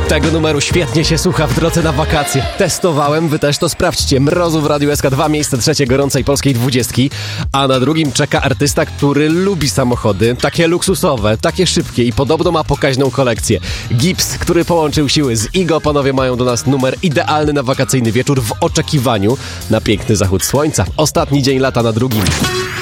Tego numeru świetnie się słucha w drodze na wakacje. Testowałem, wy też to sprawdźcie. Mrozu w Radiu SK2, miejsce trzecie gorącej polskiej 20. A na drugim czeka artysta, który lubi samochody. Takie luksusowe, takie szybkie i podobno ma pokaźną kolekcję. Gibbs, który połączył siły z Igo. Panowie mają do nas numer idealny na wakacyjny wieczór w oczekiwaniu na piękny zachód słońca. Ostatni dzień lata na drugim.